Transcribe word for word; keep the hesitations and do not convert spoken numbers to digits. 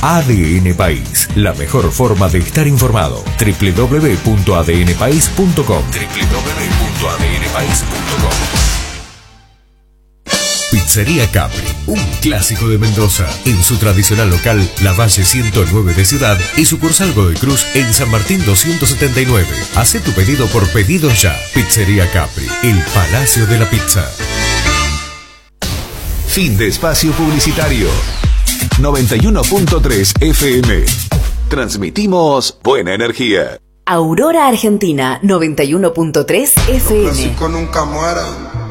A D N País, la mejor forma de estar informado. doble u doble u doble u punto a d n país punto com doble u doble u doble u punto a d n país punto com. Pizzería Capri, un clásico de Mendoza. En su tradicional local, La Valle ciento nueve de Ciudad y sucursal Godoy Cruz en San Martín doscientos setenta y nueve. Hacé tu pedido por pedido ya. Pizzería Capri, el Palacio de la Pizza. Fin de espacio publicitario. noventa y uno punto tres F M. Transmitimos buena energía. Aurora Argentina, noventa y uno punto tres F M. Los clásicos nunca mueran.